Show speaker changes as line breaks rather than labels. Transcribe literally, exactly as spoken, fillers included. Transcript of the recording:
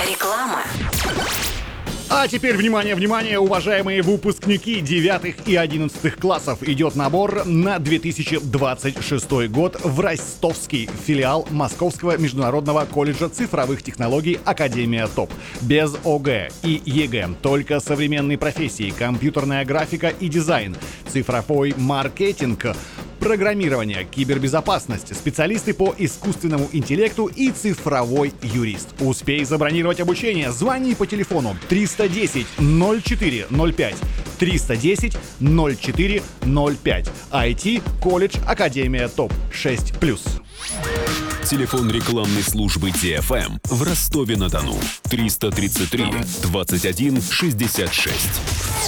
Реклама.
А теперь, внимание, внимание, уважаемые выпускники девятых и одиннадцатых классов. Идет набор на две тысячи двадцать шестой год в ростовский филиал Московского международного колледжа цифровых технологий Академия ТОП. Без ОГЭ и ЕГЭ, только современные профессии, компьютерная графика и дизайн, цифровой маркетинг, программирование, кибербезопасность, специалисты по искусственному интеллекту и цифровой юрист. Успей забронировать обучение. Звони по телефону триста десять ноль четыре ноль пять, триста десять ноль четыре ноль пять. ай ти колледж Академия ТОП шесть плюс.
Телефон рекламной службы Ди Эф Эм в Ростове-на-Дону триста тридцать три двадцать один шестьдесят шесть.